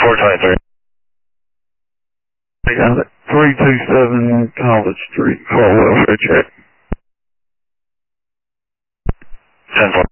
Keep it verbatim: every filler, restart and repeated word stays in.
four twenty-three. I got it. three two seven College Street, call welfare check. ten four.